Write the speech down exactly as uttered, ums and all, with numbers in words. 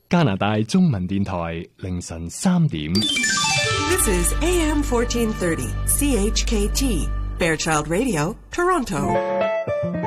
加拿大中文電台凌晨三點。 This is A M fourteen thirty, C H K T, Fairchild Radio, Toronto.